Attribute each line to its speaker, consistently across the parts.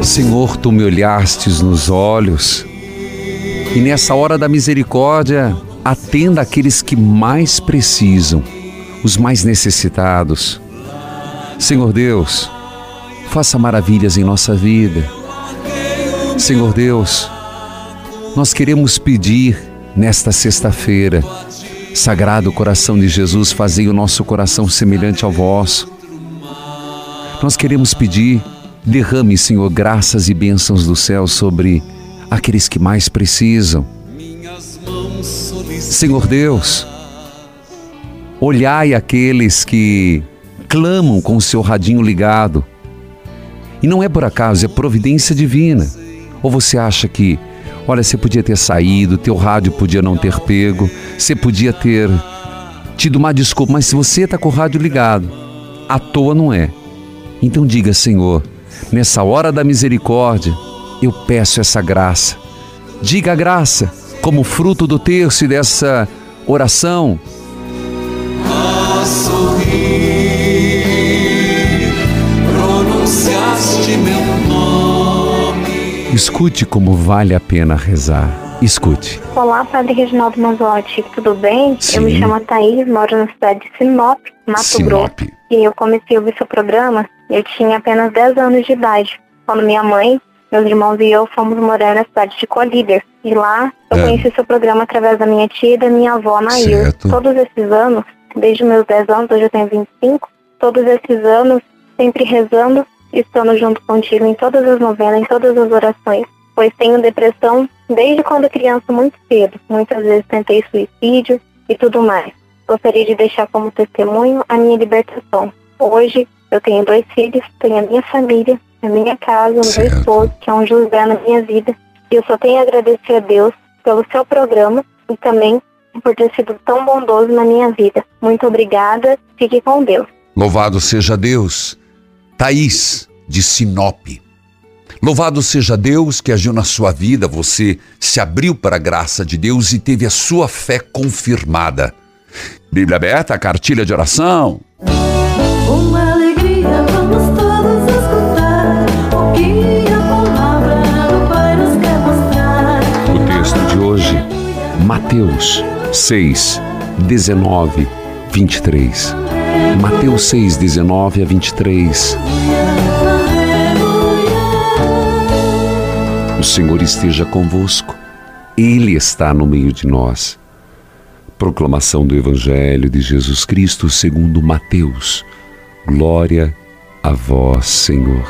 Speaker 1: Senhor, Tu me olhastes nos olhos e nessa hora da misericórdia, atenda aqueles que mais precisam, os mais necessitados. Senhor Deus, faça maravilhas em nossa vida. Senhor Deus, nós queremos pedir nesta sexta-feira, Sagrado Coração de Jesus, fazei o nosso coração semelhante ao vosso. Nós queremos pedir, derrame, Senhor, graças e bênçãos do céu sobre aqueles que mais precisam. Senhor Deus, olhai aqueles que clamam com o seu radinho ligado. E não é por acaso, é providência divina. Ou você acha que, olha, você podia ter saído, teu rádio podia não ter pego, você podia ter tido uma desculpa, mas se você está com o rádio ligado, à toa não é. Então diga, Senhor, nessa hora da misericórdia, eu peço essa graça. Diga a graça, como fruto do terço e dessa oração.
Speaker 2: A sorrir, pronunciaste meu nome.
Speaker 1: Escute como vale a pena rezar. Escute.
Speaker 3: Olá, Padre Reginaldo Manzotti, tudo bem?
Speaker 1: Sim.
Speaker 3: Eu me chamo Thaís, moro na cidade de Sinop, Mato Grosso. E eu comecei a ouvir seu programa, eu tinha apenas 10 anos de idade, quando minha mãe, meus irmãos e eu fomos morar na cidade de Colíder. E lá eu conheci seu programa através da minha tia e da minha avó, Nair. Todos esses anos, desde meus 10 anos, hoje eu tenho 25, todos esses anos, sempre rezando, estando junto contigo em todas as novenas, em todas as orações. Pois tenho depressão desde quando criança muito cedo. Muitas vezes tentei suicídio e tudo mais. Gostaria de deixar como testemunho a minha libertação. Hoje eu tenho 2 filhos, tenho a minha família, a minha casa, o meu esposo, que é um José na minha vida. E eu só tenho a agradecer a Deus pelo seu programa e também por ter sido tão bondoso na minha vida. Muito obrigada, fique com Deus.
Speaker 1: Louvado seja Deus. Thaís, de Sinop. Louvado seja Deus que agiu na sua vida, você se abriu para a graça de Deus e teve a sua fé confirmada. Bíblia aberta, cartilha de oração.
Speaker 2: Uma alegria, vamos todos escutar o que a palavra do Pai nos quer mostrar.
Speaker 1: O texto de hoje, Mateus 6, 19, 23. Mateus 6, 19 a 23. O Senhor esteja convosco, Ele está no meio de nós. Proclamação do Evangelho de Jesus Cristo segundo Mateus. Glória a vós, Senhor.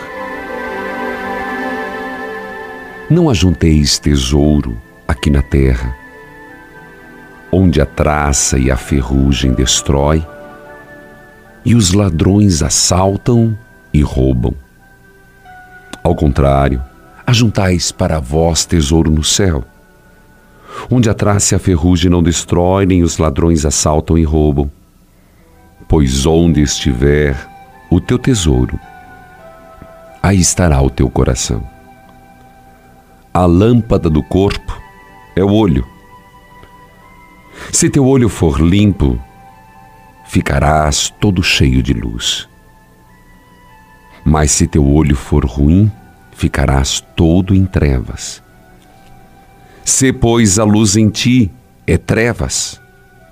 Speaker 1: Não ajunteis tesouro aqui na terra, onde a traça e a ferrugem destrói, e os ladrões assaltam e roubam. Ao contrário, ajuntais para vós tesouro no céu, onde a traça e a ferrugem não destrói, nem os ladrões assaltam e roubam. Pois onde estiver o teu tesouro, aí estará o teu coração. A lâmpada do corpo é o olho. Se teu olho for limpo, ficarás todo cheio de luz. Mas se teu olho for ruim, ficarás todo em trevas. Se, pois, a luz em ti é trevas,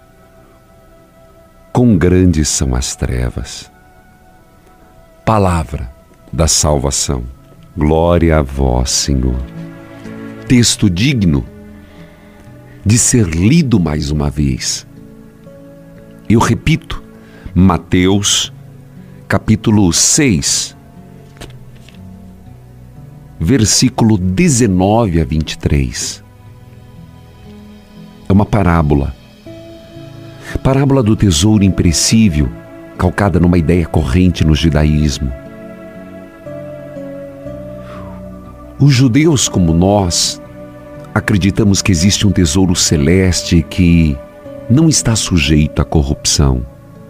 Speaker 1: quão grandes são as trevas. Palavra da salvação. Glória a vós, Senhor. Texto digno de ser lido mais uma vez. Eu repito, Mateus, capítulo 6, versículo 19 a 23. É uma parábola. Parábola do tesouro imperecível, calcada numa ideia corrente no judaísmo. Os judeus, como nós, acreditamos que existe um tesouro celeste que não está sujeito à corrupção,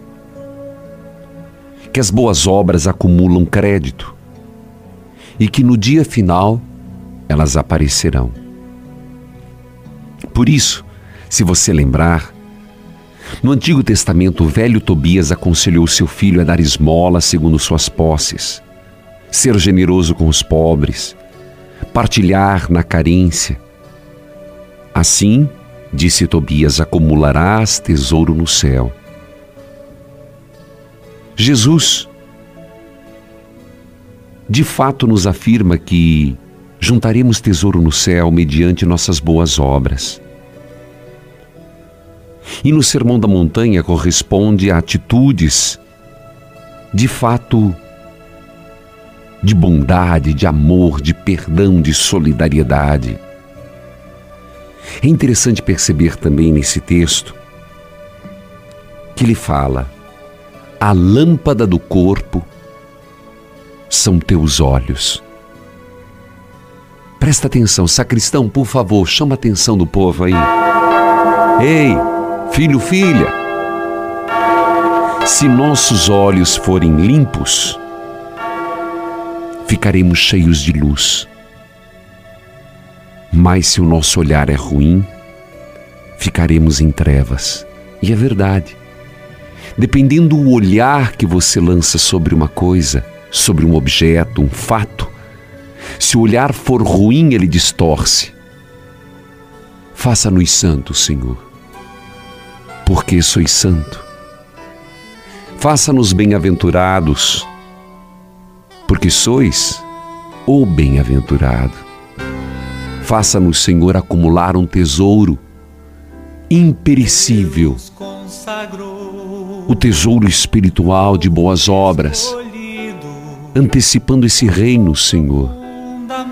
Speaker 1: que as boas obras acumulam crédito e que no dia final elas aparecerão. Por isso, se você lembrar, no Antigo Testamento, o velho Tobias aconselhou seu filho a dar esmola segundo suas posses, ser generoso com os pobres, partilhar na carência. Assim, disse Tobias, acumularás tesouro no céu. Jesus, de fato, nos afirma que juntaremos tesouro no céu mediante nossas boas obras. E no Sermão da Montanha corresponde a atitudes, de fato, de bondade, de amor, de perdão, de solidariedade. É interessante perceber também nesse texto que ele fala: a lâmpada do corpo são teus olhos. Presta atenção, sacristão, por favor, chama a atenção do povo aí. Ei, filho, filha, se nossos olhos forem limpos, ficaremos cheios de luz. Mas se o nosso olhar é ruim, ficaremos em trevas. E é verdade. Dependendo do olhar que você lança sobre uma coisa, sobre um objeto, um fato, se o olhar for ruim, ele distorce. Faça-nos santos, Senhor, porque sois santo. Faça-nos bem-aventurados, porque sois o bem-aventurado. Faça-nos, Senhor, acumular um tesouro imperecível, o tesouro espiritual de boas obras, antecipando esse reino, Senhor,